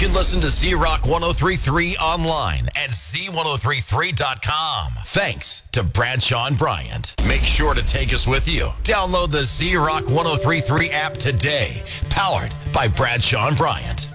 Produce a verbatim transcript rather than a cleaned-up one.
can listen to Z-Rock ten thirty-three online at Z ten thirty-three dot com. Thanks to Bradshaw and Bryant. Make sure to take us with you. Download the Z-Rock ten thirty-three app today. Powered by Bradshaw and Bryant.